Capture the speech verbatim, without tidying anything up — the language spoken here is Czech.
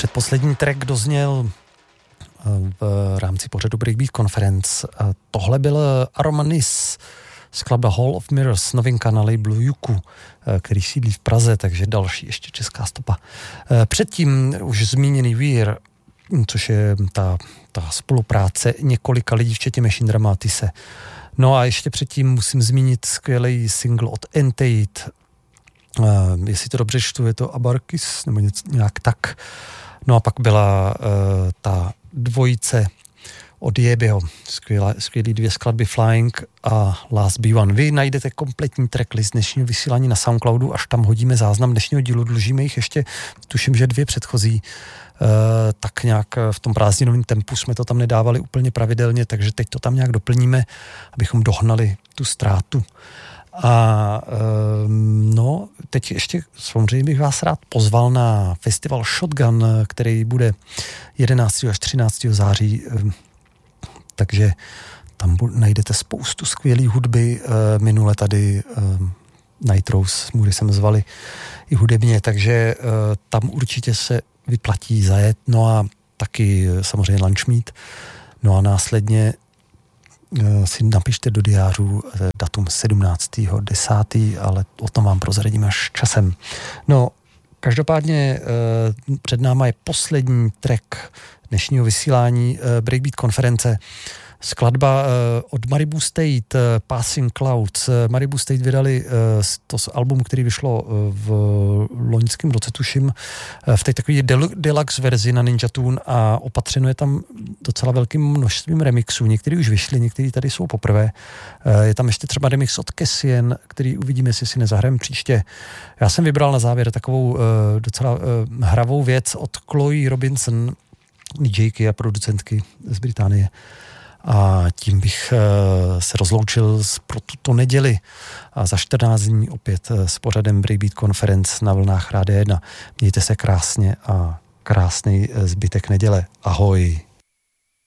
Předposlední track dozněl v rámci pořadu Breakbeat Conference. Tohle byl Aromanis, skladba Hall of Mirrors, novinka na labelu Juku, který sídlí v Praze, takže další ještě česká stopa. Předtím už zmíněný Weir, což je ta, ta spolupráce několika lidí, včetně Machine Dramatise. No a ještě předtím musím zmínit skvělý single od Entate. Uh, jestli to dobře čtu, je to Abarkis, nebo něco, nějak tak. No a pak byla uh, ta dvojice od Jebyho, skvělá, skvělý dvě skladby Flying a Last Be One. Vy najdete kompletní tracklist dnešního vysílání na Soundcloudu, až tam hodíme záznam dnešního dílu, dlužíme jich ještě, tuším, že dvě předchozí, uh, tak nějak v tom prázdninovém tempu jsme to tam nedávali úplně pravidelně, takže teď to tam nějak doplníme, abychom dohnali tu ztrátu. A no, teď ještě samozřejmě bych vás rád pozval na festival Shotgun, který bude jedenáctého až třináctého září, takže tam najdete spoustu skvělé hudby. Minule tady Night Rose, Můry jsem zvali i hudebně, takže tam určitě se vyplatí zajet, no a taky samozřejmě lunch meet, no a následně si napište do diářů datum sedmnáctého desátého ale o tom vám prozradím až časem. No, každopádně před náma je poslední track dnešního vysílání Breakbeat konference. Skladba od Maribu State, Passing Clouds. Maribu State vydali to album, který vyšlo v loňském roce, tuším, v té takové deluxe verzi na Ninja Tune a opatřeno je tam docela velkým množstvím remixů. Některý už vyšli, některý tady jsou poprvé. Je tam ještě třeba remix od Cassian, který uvidíme, jestli si nezahrajeme příště. Já jsem vybral na závěr takovou docela hravou věc od Chloe Robinson, DJky a producentky z Británie. A tím bych se rozloučil pro tuto neděli a za čtrnáct dní opět s pořadem Breakbeat Conference na vlnách Rádia jedna. Mějte se krásně a krásný zbytek neděle. Ahoj.